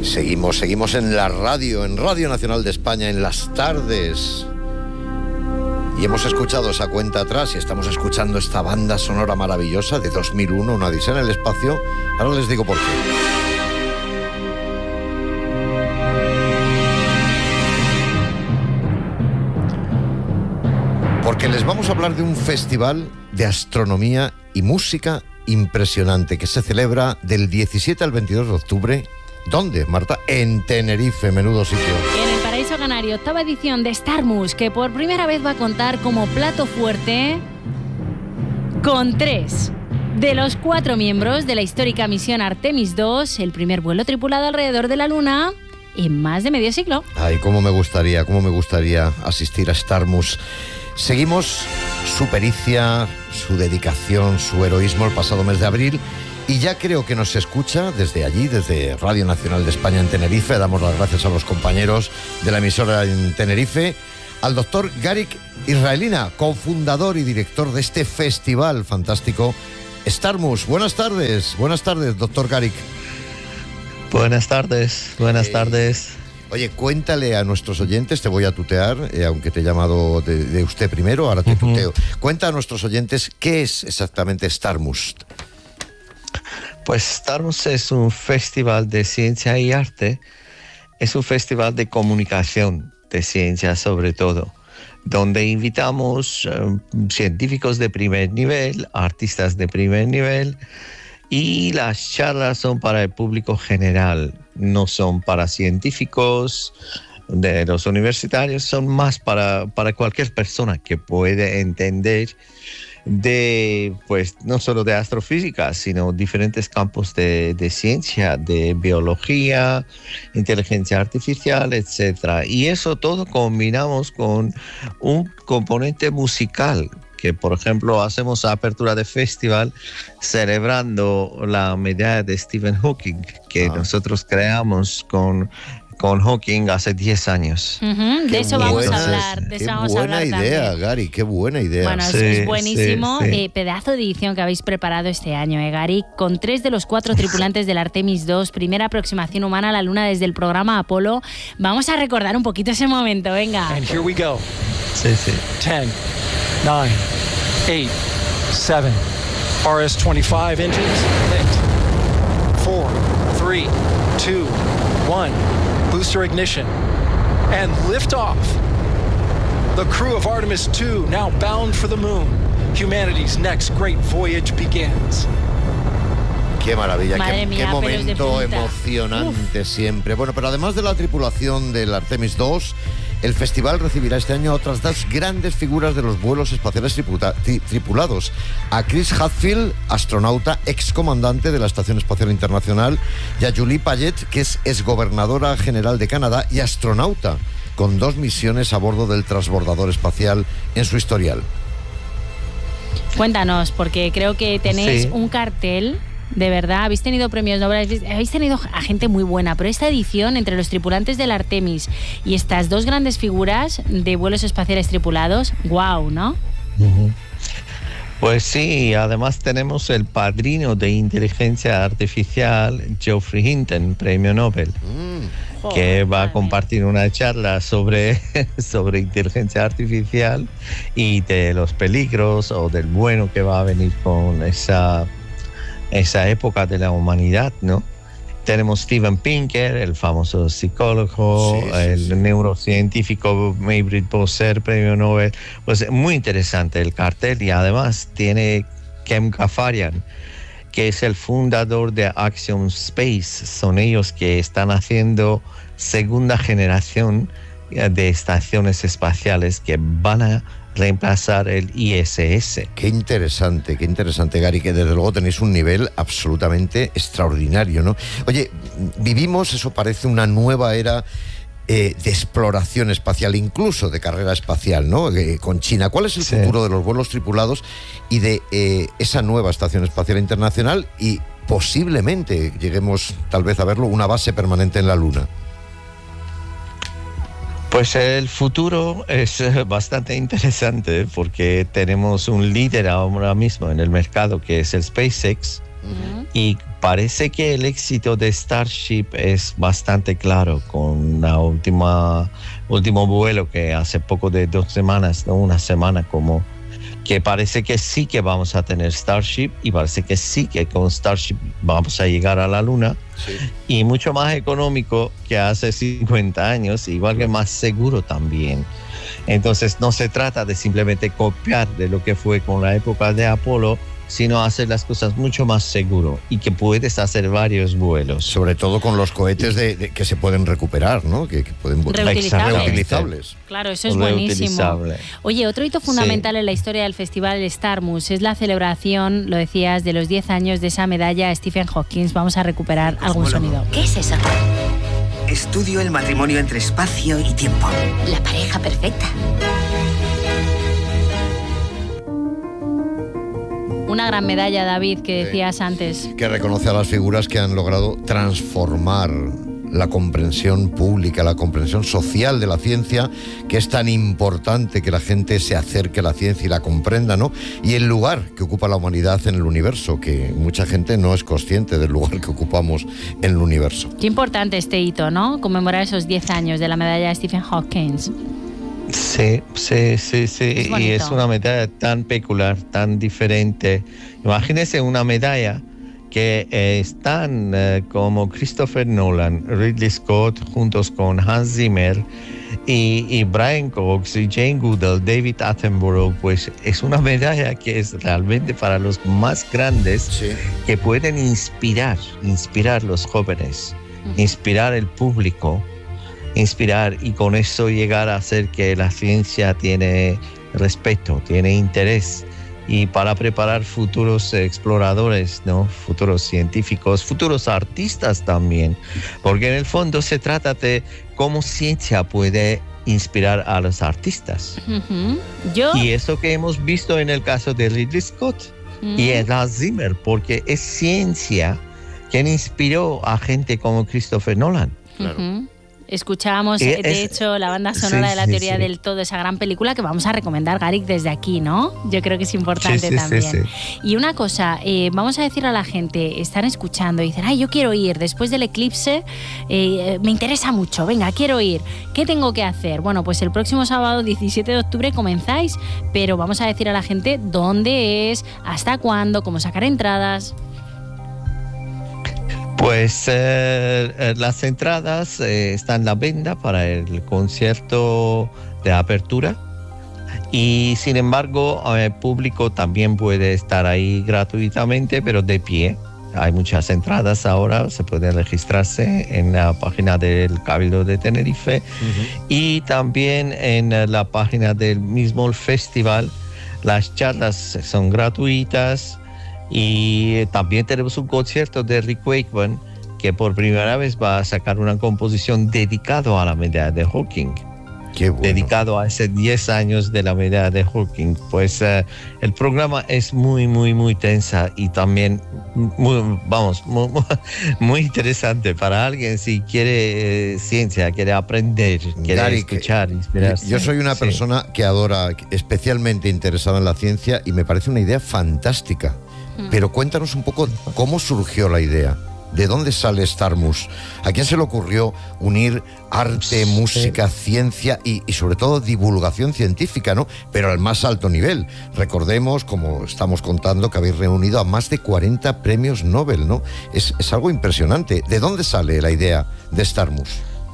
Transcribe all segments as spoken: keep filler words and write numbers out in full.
Seguimos, seguimos en la radio, en Radio Nacional de España, en las tardes. Y hemos escuchado esa cuenta atrás y estamos escuchando esta banda sonora maravillosa de dos mil uno, Una odisea en el espacio. Ahora les digo por qué. Porque les vamos a hablar de un festival de astronomía y música impresionante que se celebra del diecisiete al veintidós de octubre. ¿Dónde, Marta? En Tenerife, menudo sitio. En el Paraíso Canario, octava edición de Starmus, que por primera vez va a contar como plato fuerte con tres de los cuatro miembros de la histórica misión Artemis dos, el primer vuelo tripulado alrededor de la Luna en más de medio siglo. Ay, cómo me gustaría, cómo me gustaría asistir a Starmus. Seguimos su pericia, su dedicación, su heroísmo el pasado mes de abril. Y ya creo que nos escucha desde allí, desde Radio Nacional de España en Tenerife. Damos las gracias a los compañeros de la emisora en Tenerife. Al doctor Garik Israelina, cofundador y director de este festival fantástico Starmus. Buenas tardes, buenas tardes, doctor Garik. Buenas tardes, buenas eh, tardes. Oye, cuéntale a nuestros oyentes, te voy a tutear, eh, aunque te he llamado de, de usted primero, ahora te uh-huh. tuteo. Cuenta a nuestros oyentes qué es exactamente Starmus. Pues Starmus es un festival de ciencia y arte, es un festival de comunicación de ciencia sobre todo, donde invitamos uh, científicos de primer nivel, artistas de primer nivel, y las charlas son para el público general, no son para científicos de los universitarios, son más para, para cualquier persona que puede entender de, pues, no solo de astrofísica, sino diferentes campos de, de ciencia, de biología, inteligencia artificial, etcétera. Y eso todo combinamos con un componente musical, que por ejemplo hacemos apertura de festival celebrando la medalla de Stephen Hawking, que ah. nosotros creamos con... con Hawking hace diez años. Uh-huh, de eso vamos a hablar. De eso qué vamos buena a hablar idea, también. Gary, qué buena idea. Bueno, sí, eso es buenísimo. Sí, sí. Eh, pedazo de edición que habéis preparado este año, eh, Gary, con tres de los cuatro tripulantes del Artemis dos, primera aproximación humana a la Luna desde el programa Apolo. Vamos a recordar un poquito ese momento, venga. And here we go. Sí, sí. ten, nine, eight, seven, R S twenty-five engines lit. four, three, two, one. Booster ignition and liftoff. The crew of Artemis two now bound for the moon. Humanity's next great voyage begins. Qué maravilla, Madre qué, mía, qué momento emocionante Uf. siempre. Bueno, pero además de la tripulación del Artemis dos, el festival recibirá este año a otras dos grandes figuras de los vuelos espaciales triputa, tri, tripulados. A Chris Hadfield, astronauta, excomandante de la Estación Espacial Internacional, y a Julie Payet, que es exgobernadora general de Canadá y astronauta, con dos misiones a bordo del transbordador espacial en su historial. Cuéntanos, porque creo que tenéis sí. un cartel... De verdad, habéis tenido premios Nobel, habéis tenido a gente muy buena, pero esta edición, entre los tripulantes del Artemis y estas dos grandes figuras de vuelos espaciales tripulados, wow, ¿no? Uh-huh. Pues sí, además tenemos el padrino de inteligencia artificial, Geoffrey Hinton, premio Nobel, mm. que va a compartir una charla sobre, sobre inteligencia artificial y de los peligros o del bueno que va a venir con esa... esa época de la humanidad, ¿no? Tenemos Steven Pinker, el famoso psicólogo, sí, sí, el sí. neurocientífico Maybritt Boser, premio Nobel. Pues muy interesante el cartel, y además tiene Kem Ghaffarian, que es el fundador de Axiom Space. Son ellos que están haciendo segunda generación de estaciones espaciales que van a reemplazar el I S S. Qué interesante, qué interesante, Gary, que desde luego tenéis un nivel absolutamente extraordinario, ¿no? Oye, vivimos, eso parece, una nueva era eh, de exploración espacial, incluso de carrera espacial, ¿no? Eh, con China. ¿Cuál es el sí. futuro de los vuelos tripulados y de eh, esa nueva Estación Espacial Internacional, y posiblemente lleguemos tal vez a verlo, una base permanente en la Luna? Pues el futuro es bastante interesante, porque tenemos un líder ahora mismo en el mercado, que es el SpaceX, Uh-huh. Y parece que el éxito de Starship es bastante claro con la última último vuelo que hace poco de dos semanas, no una semana como, que parece que sí que vamos a tener Starship y parece que sí que con Starship vamos a llegar a la Luna. Sí. Y mucho más económico que hace cincuenta años, igual que más seguro también. Entonces no se trata de simplemente copiar de lo que fue con la época de Apolo, sino hacer las cosas mucho más seguro y que puedes hacer varios vuelos. Sobre todo con los cohetes de, de, que se pueden recuperar, ¿no? Que, que pueden reutilizables. reutilizables. Claro, eso es buenísimo. Oye, otro hito fundamental sí. en la historia del festival Starmus es la celebración, lo decías, de los diez años de esa medalla a Stephen Hawking. Vamos a recuperar algún sonido. ¿Qué es eso? Estudio el matrimonio entre espacio y tiempo. La pareja perfecta. Una gran medalla, David, que decías sí, antes. Que reconoce a las figuras que han logrado transformar la comprensión pública, la comprensión social de la ciencia, que es tan importante que la gente se acerque a la ciencia y la comprenda, ¿no? Y el lugar que ocupa la humanidad en el universo, que mucha gente no es consciente del lugar que ocupamos en el universo. Qué importante este hito, ¿no? Conmemorar esos diez años de la medalla de Stephen Hawking. Sí, sí, sí, sí. Es y es una medalla tan peculiar, tan diferente. Imagínese una medalla que eh, están eh, como Christopher Nolan, Ridley Scott, juntos con Hans Zimmer y, y Brian Cox y Jane Goodall, David Attenborough, pues es una medalla que es realmente para los más grandes, sí, que pueden inspirar, inspirar los jóvenes, uh-huh, inspirar el público, inspirar y con eso llegar a hacer que la ciencia tiene respeto, tiene interés, y para preparar futuros exploradores, ¿no? Futuros científicos, futuros artistas también, porque en el fondo se trata de cómo ciencia puede inspirar a los artistas. Uh-huh. ¿Yo? Y eso que hemos visto en el caso de Ridley Scott uh-huh. y Hans Zimmer, porque es ciencia quien inspiró a gente como Christopher Nolan. Claro. Uh-huh. Escuchábamos, de es, hecho, la banda sonora sí, de la teoría sí, sí. del todo, esa gran película que vamos a recomendar, Garik, desde aquí, ¿no? Yo creo que es importante sí, sí, también. Sí, sí. Y una cosa, eh, vamos a decirle a la gente, están escuchando y dicen, ay, yo quiero ir, después del eclipse, eh, me interesa mucho, venga, quiero ir. ¿Qué tengo que hacer? Bueno, pues el próximo sábado, diecisiete de octubre, comenzáis, pero vamos a decir a la gente dónde es, hasta cuándo, cómo sacar entradas. Pues eh, las entradas eh, están en la venta para el concierto de apertura y sin embargo el público también puede estar ahí gratuitamente pero de pie. Hay muchas entradas ahora, se puede registrarse en la página del Cabildo de Tenerife uh-huh. y también en la página del mismo festival. Las charlas son gratuitas. Y también tenemos un concierto de Rick Wakeman que por primera vez va a sacar una composición dedicado a la medalla de Hawking. Qué bueno. Dedicado a ese diez años de la medalla de Hawking. Pues uh, el programa es muy, muy, muy tensa y también, muy, vamos, muy, muy interesante para alguien si quiere eh, ciencia, quiere aprender, quiere Gary, escuchar, inspirarse. Yo soy una sí. persona que adora, especialmente interesada en la ciencia y me parece una idea fantástica. Pero cuéntanos un poco cómo surgió la idea, de dónde sale Starmus, a quién se le ocurrió unir arte, música, ciencia y, y sobre todo divulgación científica, ¿no? Pero al más alto nivel. Recordemos, como estamos contando, que habéis reunido a más de cuarenta premios Nobel, ¿no? Es, es algo impresionante. ¿De dónde sale la idea de Starmus?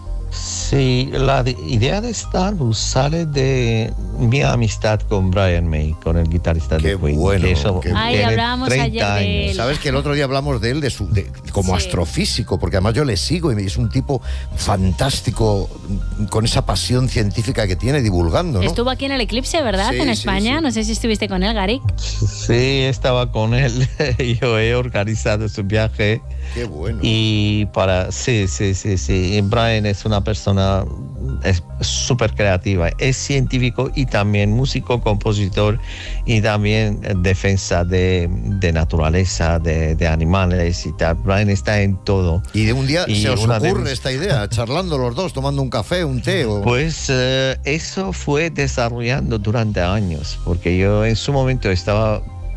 Sí, la de, idea de Starmus sale de mi amistad con Brian May, con el guitarrista qué de Queen. Bueno, que eso qué Ay, hablábamos ayer de él. Sabes que el otro día hablamos de él de su, de, como sí. astrofísico, porque además yo le sigo y es un tipo fantástico con esa pasión científica que tiene divulgando, ¿no? Estuvo aquí en el eclipse, ¿verdad? Sí, en España. Sí, sí. No sé si estuviste con él, Garik. Sí, estaba con él. Yo he organizado su viaje. Qué bueno. Y para, sí, sí, sí, sí. Y Brian es una persona es súper creativa, es científico y también músico, compositor y también defensa de, de naturaleza, de, de animales y tal. Brian está en todo. Y de un día y se os ocurre de... esta idea, charlando los dos, tomando un café, un té. O... Pues uh, eso fue desarrollando durante años, porque yo en su momento estaba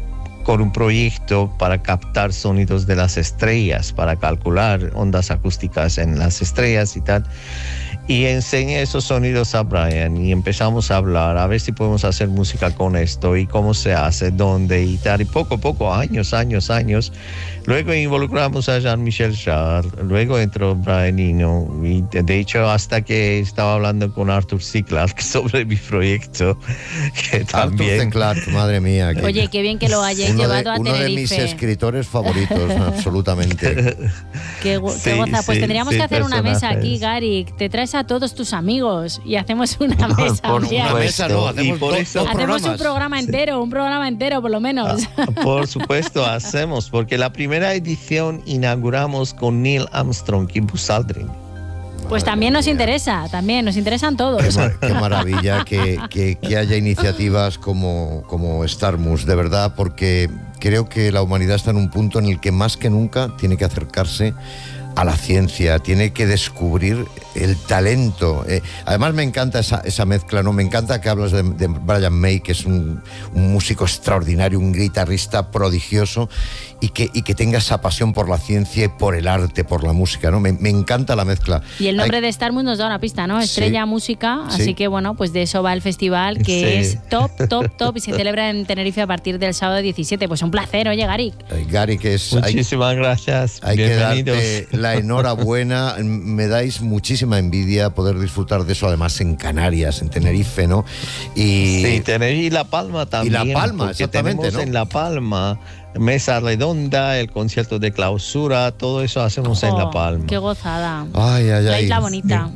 con un proyecto para captar sonidos de las estrellas, para calcular ondas acústicas en las estrellas y tal. Y enseñé esos sonidos a Brian y empezamos a hablar, a ver si podemos hacer música con esto y cómo se hace, dónde y tal. Y poco a poco, años, años, años. Luego involucramos a Jean-Michel Jarre, luego entró Brian Eno. Y de hecho, hasta que estaba hablando con Arthur C. Clarke sobre mi proyecto, que también... Arthur C. Clarke, madre mía. Que... Oye, qué bien que lo hayáis uno llevado de, a uno Tenerife. Uno de mis escritores favoritos, absolutamente. Qué, qué Sí, goza. Pues sí, tendríamos sí, que hacer una mesa personajes. aquí, Gary. Te traes a todos tus amigos y hacemos una mesa. Por Mira. Una mesa no, hacemos Y por dos, eso- dos Hacemos programas. un programa entero, un programa entero por lo menos. Ah, por supuesto, hacemos, porque la primera edición inauguramos con Neil Armstrong y Buzz Aldrin. Pues también nos interesa, también nos interesan todos. Qué, mar- qué maravilla que, que- que haya iniciativas como, como Starmus, de verdad, porque creo que la humanidad está en un punto en el que más que nunca tiene que acercarse a la ciencia, tiene que descubrir el talento. Eh, además me encanta esa, esa mezcla, ¿no? Me encanta que hablas de, de Brian May, que es un, un músico extraordinario, un guitarrista prodigioso y que, y que tenga esa pasión por la ciencia y por el arte, por la música, ¿no? Me, me encanta la mezcla. Y el nombre Hay- de Starmus nos da una pista, ¿no? Estrella Sí. Música, Sí. así que bueno, pues de eso va el festival, que Sí. es top, top, top y se celebra en Tenerife a partir del sábado diecisiete. Pues un placer, oye, Gary. Eh, Gary, que es... hay- Muchísimas gracias. Hay que Bienvenidos. darte la enhorabuena. Me dais muchísima envidia poder disfrutar de eso, además en Canarias, en Tenerife, ¿no? Y Sí, Tenerife y La Palma también. La Palma, porque exactamente, tenemos ¿no? en La Palma mesa redonda, el concierto de clausura, todo eso hacemos en La Oh, Palma. qué gozada. ay, ay, La ay. isla bonita.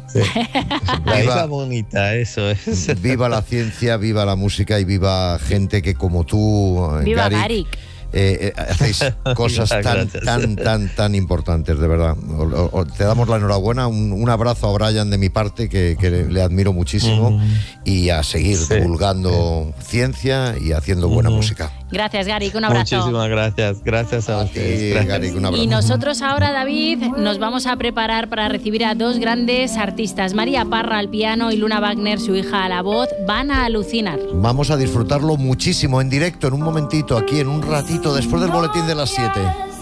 La Viva- isla bonita, eso es. Viva la ciencia, viva la música y viva gente que como tú, eh, Viva Gary, Gary. eh, eh, hacéis cosas tan, Gracias. tan, tan, tan importantes, de verdad. O- o- o- te damos la enhorabuena, un, un abrazo a Brian de mi parte, que, que le, le admiro muchísimo, Ujú. y a seguir Sí. divulgando ciencia y haciendo buena Ujú. música. Gracias, Gary. Un abrazo. Muchísimas gracias. Gracias a, A ustedes. ti, Gracias. Gary, un abrazo. Y nosotros ahora, David, nos vamos a preparar para recibir a dos grandes artistas. María Parra al piano y Luna Wagner, su hija, a la voz. Van a alucinar. Vamos a disfrutarlo muchísimo en directo, en un momentito, aquí, en un ratito, después del boletín de las siete.